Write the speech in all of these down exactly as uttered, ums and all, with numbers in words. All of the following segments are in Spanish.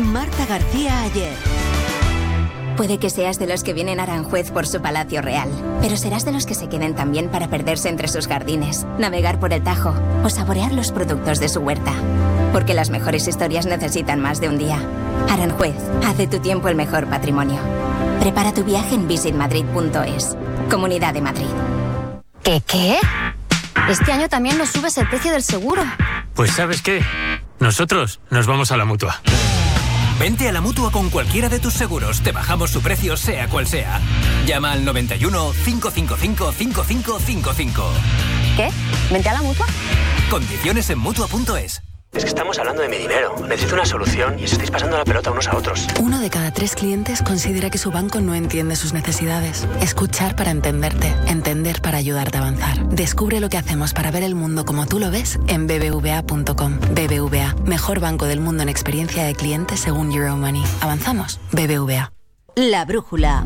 Marta García Ayer. Puede que seas de los que vienen a Aranjuez por su palacio real, pero serás de los que se queden también para perderse entre sus jardines, navegar por el Tajo o saborear los productos de su huerta. Porque las mejores historias necesitan más de un día. Aranjuez, haz de tu tiempo el mejor patrimonio. Prepara tu viaje en visit madrid punto es. Comunidad de Madrid. ¿Qué qué? Este año también nos subes el precio del seguro. Pues ¿sabes qué? Nosotros nos vamos a la Mutua. Vente a la Mutua con cualquiera de tus seguros. Te bajamos su precio sea cual sea. Llama al noventa y uno, cinco cinco cinco, cinco cinco cinco cinco. ¿Qué? ¿Vente a la Mutua? Condiciones en Mutua punto es. Es que estamos hablando de mi dinero. Necesito una solución y os estáis pasando la pelota unos a otros. Uno de cada tres clientes considera que su banco no entiende sus necesidades. Escuchar para entenderte. Entender para ayudarte a avanzar. Descubre lo que hacemos para ver el mundo como tú lo ves en b b v a punto com. B B V A, mejor banco del mundo en experiencia de cliente según Euromoney. ¿Avanzamos? B B V A. La brújula.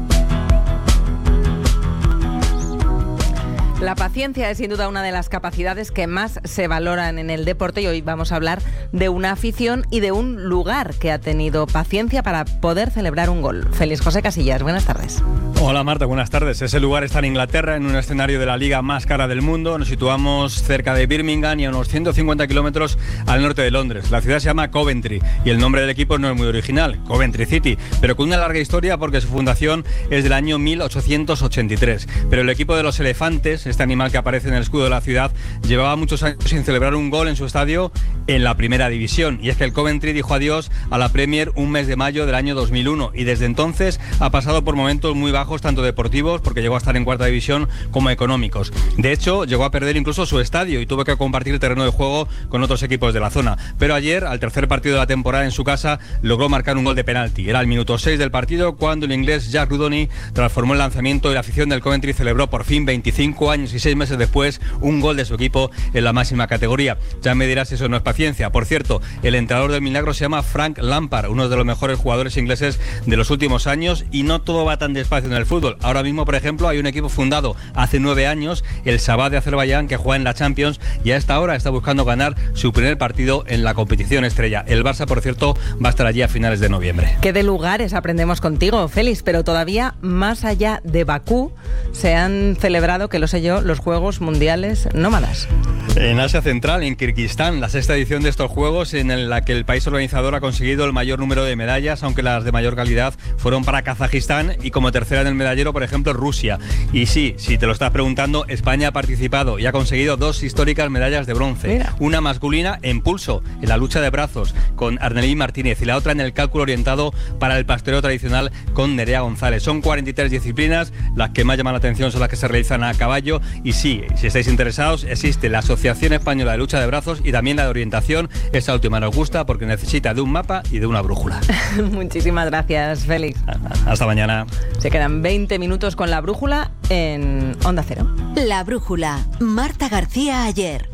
La paciencia es sin duda una de las capacidades que más se valoran en el deporte y hoy vamos a hablar de una afición y de un lugar que ha tenido paciencia para poder celebrar un gol. Félix José Casillas, buenas tardes. Hola Marta, buenas tardes. Ese lugar está en Inglaterra, en un escenario de la liga más cara del mundo. Nos situamos cerca de Birmingham y a unos ciento cincuenta kilómetros al norte de Londres. La ciudad se llama Coventry y el nombre del equipo no es muy original, Coventry City, pero con una larga historia porque su fundación es del año mil ochocientos ochenta y tres. Pero el equipo de los elefantes, este animal que aparece en el escudo de la ciudad, llevaba muchos años sin celebrar un gol en su estadio en la primera división. Y es que el Coventry dijo adiós a la Premier un mes de mayo del año dos mil uno y desde entonces ha pasado por momentos muy bajos, tanto deportivos, porque llegó a estar en cuarta división, como económicos. De hecho, llegó a perder incluso su estadio y tuvo que compartir el terreno de juego con otros equipos de la zona. Pero ayer, al tercer partido de la temporada en su casa, logró marcar un gol de penalti. Era el minuto seis del partido cuando el inglés Jack Rudoni transformó el lanzamiento y la afición del Coventry celebró por fin veinticinco años y seis meses después un gol de su equipo en la máxima categoría. Ya me dirás si eso no es paciencia. Por cierto, el entrenador del milagro se llama Frank Lampard, uno de los mejores jugadores ingleses de los últimos años, y no todo va tan despacio en el fútbol. Ahora mismo, por ejemplo, hay un equipo fundado hace nueve años, el Sabah de Azerbaiyán, que juega en la Champions y a esta hora está buscando ganar su primer partido en la competición estrella. El Barça, por cierto, va a estar allí a finales de noviembre. ¿Qué de lugares aprendemos contigo, Félix? Pero todavía más allá de Bakú se han celebrado, que lo sé yo, los Juegos Mundiales Nómadas. En Asia Central, en Kirguistán, la sexta edición de estos Juegos, en la que el país organizador ha conseguido el mayor número de medallas, aunque las de mayor calidad fueron para Kazajistán y como tercera en el medallero, por ejemplo, Rusia. Y sí, si te lo estás preguntando, España ha participado y ha conseguido dos históricas medallas de bronce. Mira. Una masculina en pulso, en la lucha de brazos, con Arnelí Martínez, y la otra en el cálculo orientado para el pastoreo tradicional con Nerea González. Son cuarenta y tres disciplinas, las que más llaman la atención son las que se realizan a caballo. Y sí, si estáis interesados, existe la Asociación Española de Lucha de Brazos y también la de orientación. Esta última nos gusta porque necesita de un mapa y de una brújula. Muchísimas gracias, Félix. Hasta mañana. Se quedan veinte minutos con la brújula en Onda Cero. La brújula. Marta García Ayer.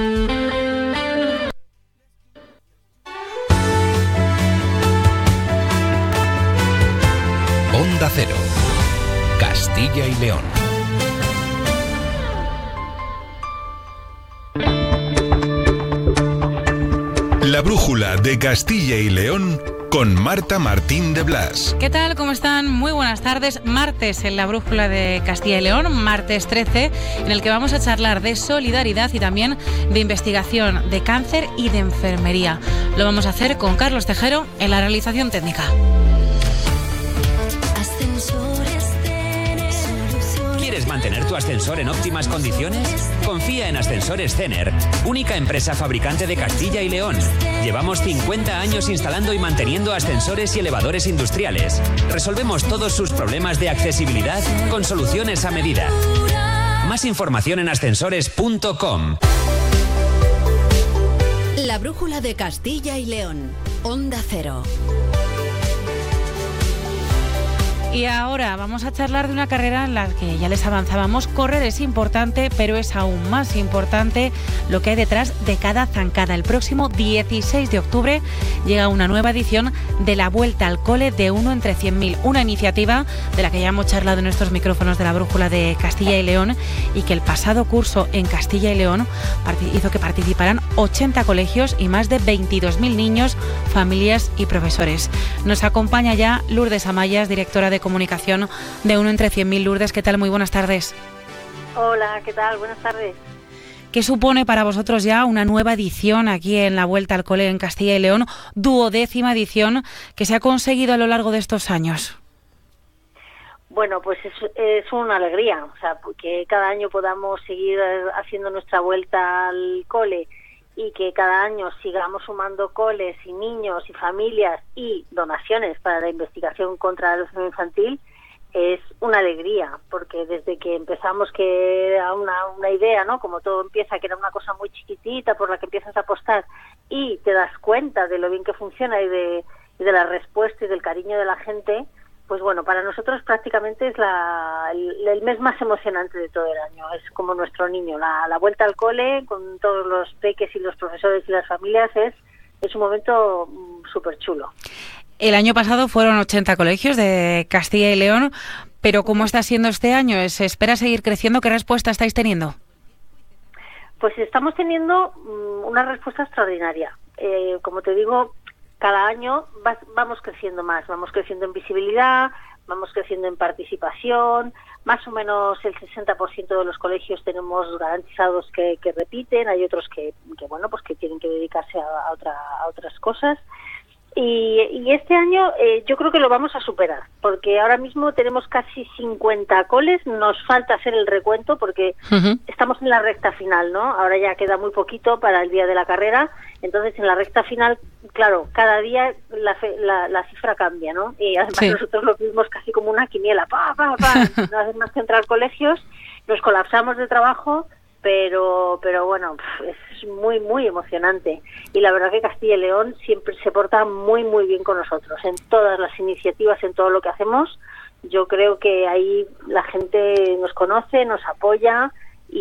Onda Cero. Castilla y León. La brújula de Castilla y León con Marta Martín de Blas. ¿Qué tal? ¿Cómo están? Muy buenas tardes. Martes en la brújula de Castilla y León, martes trece, en el que vamos a charlar de solidaridad y también de investigación de cáncer y de enfermería. Lo vamos a hacer con Carlos Tejero en la realización técnica. ¿Quieres mantener tu ascensor en óptimas condiciones? Confía en Ascensores Cener, única empresa fabricante de Castilla y León. Llevamos cincuenta años instalando y manteniendo ascensores y elevadores industriales. Resolvemos todos sus problemas de accesibilidad con soluciones a medida. Más información en ascensores punto com. La brújula de Castilla y León. Onda Cero. Y ahora vamos a charlar de una carrera en la que ya les avanzábamos. Correr es importante, pero es aún más importante lo que hay detrás de cada zancada. El próximo dieciséis de octubre llega una nueva edición de la Vuelta al Cole de uno entre cien mil, una iniciativa de la que ya hemos charlado en nuestros micrófonos de la Brújula de Castilla y León y que el pasado curso en Castilla y León hizo que participaran ochenta colegios y más de veintidós mil niños, familias y profesores. Nos acompaña ya Lourdes Amayas, directora de comunicación de uno entre cien mil. Lourdes, ¿qué tal? Muy buenas tardes. Hola, ¿qué tal? Buenas tardes. ¿Qué supone para vosotros ya una nueva edición aquí en la Vuelta al Cole en Castilla y León, duodécima edición que se ha conseguido a lo largo de estos años? Bueno, pues es, es una alegría, o sea, que cada año podamos seguir haciendo nuestra vuelta al cole y que cada año sigamos sumando coles y niños y familias y donaciones para la investigación contra la leucemia infantil, es una alegría, porque desde que empezamos, que era una, una idea, ¿no? Como todo empieza, que era una cosa muy chiquitita por la que empiezas a apostar y te das cuenta de lo bien que funciona y de, y de la respuesta y del cariño de la gente, pues bueno, para nosotros prácticamente es la, el, el mes más emocionante de todo el año. Es como nuestro niño, la, la vuelta al cole con todos los peques y los profesores y las familias es, es un momento súper chulo. El año pasado fueron ochenta colegios de Castilla y León, pero ¿cómo está siendo este año? ¿Se espera seguir creciendo? ¿Qué respuesta estáis teniendo? Pues estamos teniendo um, una respuesta extraordinaria. Eh, como te digo, cada año vas, vamos creciendo más, vamos creciendo en visibilidad, vamos creciendo en participación, más o menos el sesenta por ciento de los colegios tenemos garantizados que, que repiten, hay otros que, que bueno, pues que tienen que dedicarse a, a, otra, a otras cosas. Y, y este año eh, yo creo que lo vamos a superar, porque ahora mismo tenemos casi cincuenta coles, nos falta hacer el recuento porque uh-huh. estamos en la recta final, ¿no? Ahora ya queda muy poquito para el día de la carrera, entonces en la recta final, claro, cada día la, fe, la, la cifra cambia, ¿no? Y además sí. nosotros lo vimos casi como una quiniela, pa, pa, pa, no hacen más que entrar colegios, nos colapsamos de trabajo, pero pero bueno, es muy, muy emocionante. Y la verdad que Castilla y León siempre se porta muy, muy bien con nosotros. En todas las iniciativas, en todo lo que hacemos, yo creo que ahí la gente nos conoce, nos apoya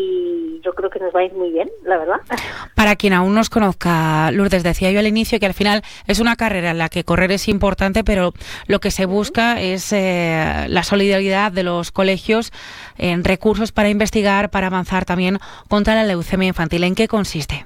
y yo creo que nos va a ir muy bien, la verdad. Para quien aún nos conozca, Lourdes, decía yo al inicio que al final es una carrera en la que correr es importante, pero lo que se busca es eh, la solidaridad de los colegios en recursos para investigar, para avanzar también contra la leucemia infantil. ¿En qué consiste?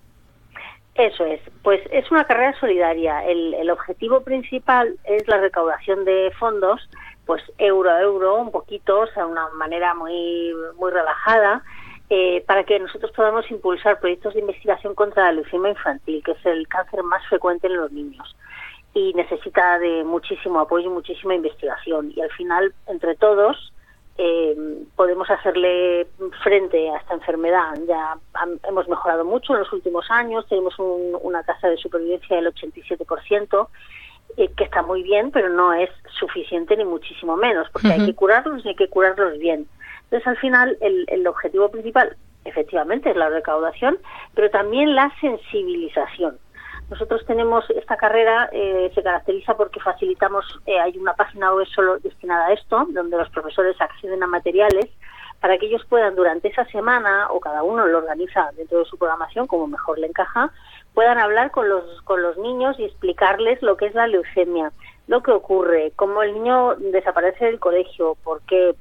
Eso es, pues es una carrera solidaria. El, el objetivo principal es la recaudación de fondos, pues euro a euro, un poquito, o sea, una manera muy muy relajada, eh, para que nosotros podamos impulsar proyectos de investigación contra la leucemia infantil, que es el cáncer más frecuente en los niños y necesita de muchísimo apoyo y muchísima investigación. Y al final, entre todos, eh, podemos hacerle frente a esta enfermedad. Ya han, hemos mejorado mucho en los últimos años, tenemos un, una tasa de supervivencia del ochenta y siete por ciento, Eh, que está muy bien, pero no es suficiente ni muchísimo menos, porque uh-huh. hay que curarlos y hay que curarlos bien. Entonces, al final, el, el objetivo principal, efectivamente, es la recaudación, pero también la sensibilización. Nosotros tenemos esta carrera, eh, se caracteriza porque facilitamos, eh, hay una página web solo destinada a esto, donde los profesores acceden a materiales para que ellos puedan durante esa semana, o cada uno lo organiza dentro de su programación como mejor le encaja, puedan hablar con los con los niños y explicarles lo que es la leucemia, lo que ocurre, cómo el niño desaparece del colegio, por qué,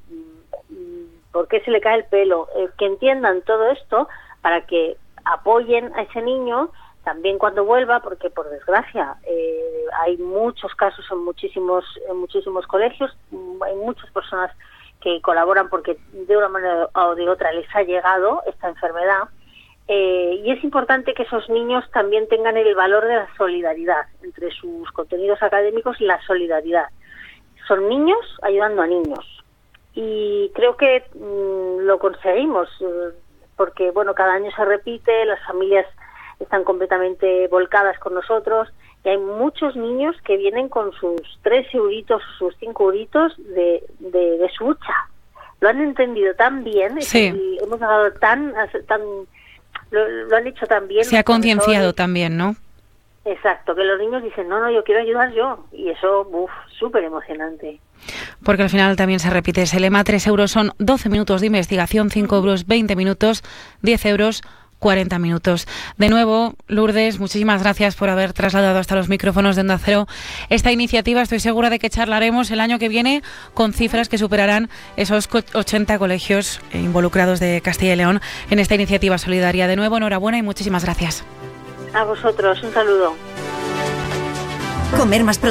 por qué se le cae el pelo, eh, que entiendan todo esto para que apoyen a ese niño también cuando vuelva, porque por desgracia eh, hay muchos casos en muchísimos en muchísimos colegios, hay muchas personas que colaboran porque de una manera o de otra les ha llegado esta enfermedad. Eh, y es importante que esos niños también tengan el valor de la solidaridad entre sus contenidos académicos y la solidaridad. Son niños ayudando a niños y creo que mmm, lo conseguimos eh, porque bueno, cada año se repite, las familias están completamente volcadas con nosotros y hay muchos niños que vienen con sus tres euritos, sus cinco euritos de, de, de su hucha. Lo han entendido tan bien, sí. y hemos dado tan tan Lo, lo han hecho también. Se ha concienciado también, ¿no? Exacto, que los niños dicen, no, no, yo quiero ayudar yo. Y eso, uff, súper emocionante. Porque al final también se repite ese lema, tres euros son doce minutos de investigación, cinco euros veinte minutos, diez euros cuarenta minutos. De nuevo, Lourdes, muchísimas gracias por haber trasladado hasta los micrófonos de Onda Cero esta iniciativa. Estoy segura de que charlaremos el año que viene con cifras que superarán esos ochenta colegios involucrados de Castilla y León en esta iniciativa solidaria. De nuevo, enhorabuena y muchísimas gracias. A vosotros, un saludo. Comer más proteína.